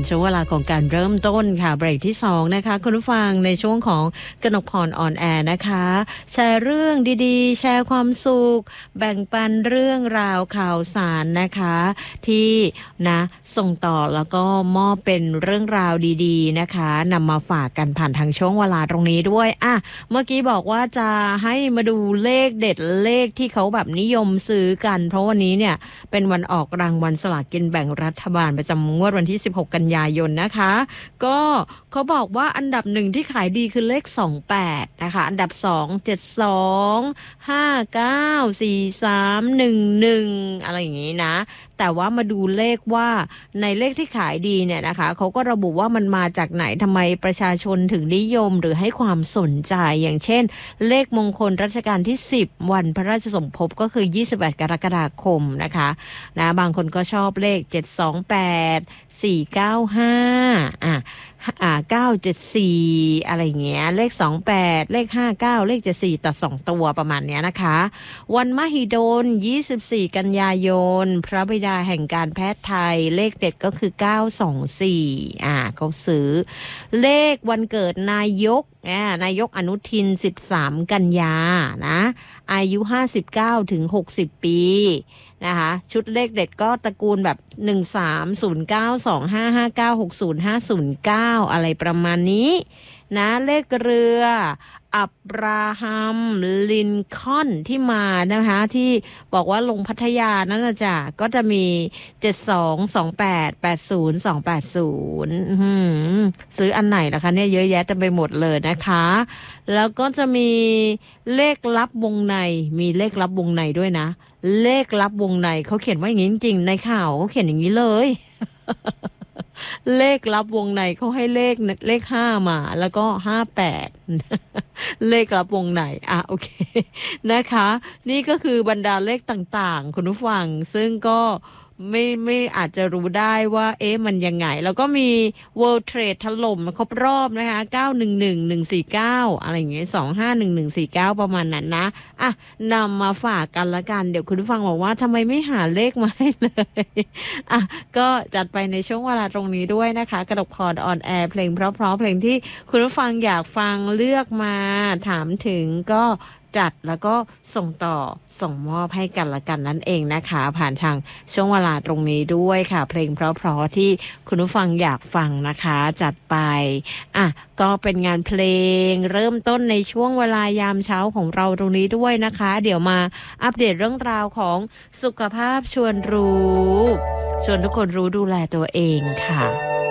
ช่วงเวลาของการเริ่มต้นค่ะเบรกที่2นะคะคุณผู้ฟังในช่วงของกนกพรออนแอร์นะคะแชร์เรื่องดีๆแชร์ความสุขแบ่งปันเรื่องราวข่าวสารนะคะที่นะส่งต่อแล้วก็มอบเป็นเรื่องราวดีๆนะคะนำมาฝากกันผ่านทางช่วงเวลาตรงนี้ด้วยเมื่อกี้บอกว่าจะให้มาดูเลขเด็ดเลขที่เขาแบบนิยมซื้อกันเพราะวันนี้เนี่ยเป็นวันออกรางวัลสลากกินแบ่งรัฐบาลประจำงวดวันที่16กันยายนนะคะก็เขาบอกว่าอันดับ1ที่ขายดีคือเลข28นะคะอันดับ2 72 59 43 11อะไรอย่างนี้นะแต่ว่ามาดูเลขว่าในเลขที่ขายดีเนี่ยนะคะเขาก็ระบุว่ามันมาจากไหนทำไมประชาชนถึงนิยมหรือให้ความสนใจอย่างเช่นเลขมงคลรัชกาลที่10วันพระราชสมภพก็คือ28กรกฎาคมนะคะนะบางคนก็ชอบเลข728 495 974อะไรเงี้ยเลข28เลข59เลข74ตัด2ตัวประมาณเนี้ยนะคะวันมหิดล24กันยายนพระบิดาแห่งการแพทย์ไทยเลขเด็ดก็คือ924เขาซื้อเลขวันเกิดนายกอนุทิน13กันยานะอายุ59ถึง60ปีนะคะชุดเลขเด็ดก็ตระกูลแบบ13092559600509อะไรประมาณนี้นะเลขเรืออับราฮัมลินคอล์นที่มานะคะที่บอกว่าลงพัทยานั่นนะจ๊ะก็จะมี7228 80 280ซื้ออันไหนล่ะคะเนี่ยเยอะแยะเต็มไปหมดเลยนะคะแล้วก็จะมีเลขลับวงในมีเลขลับวงในด้วยนะเลขลับวงในเขาเขียนว่าอย่างนี้จริงๆในข่าวเขาเขียนอย่างนี้เลย เลขลับวงในเขาให้เลข5มาแล้วก็58เลขลับวงในโอเคนะคะนี่ก็คือบรรดาเลขต่างๆคุณผู้ฟังซึ่งก็ไม่อาจจะรู้ได้ว่ามันยังไงแล้วก็มี World Trade ถล่มครบรอบนะคะ911149อะไรอย่างเงี้ย251149ประมาณนั้นนะนำมาฝากกันละกันเดี๋ยวคุณผู้ฟังบอกว่าทำไมไม่หาเลขมาให้เลยก็จัดไปในช่วงเวลาตรงนี้ด้วยนะคะกระดกพรออนแอร์เพลงเพราะๆเพลงที่คุณผู้ฟังอยากฟังเลือกมาถามถึงก็จัดแล้วก็ส่งต่อส่งมอบให้กันละกันนั่นเองนะคะผ่านทางช่วงเวลาตรงนี้ด้วยค่ะเพลงเพราะๆที่คุณผู้ฟังอยากฟังนะคะจัดไปก็เป็นงานเพลงเริ่มต้นในช่วงเวลายามเช้าของเราตรงนี้ด้วยนะคะเดี๋ยวมาอัปเดตเรื่องราวของสุขภาพชวนรู้ชวนทุกคนรู้ดูแลตัวเองค่ะ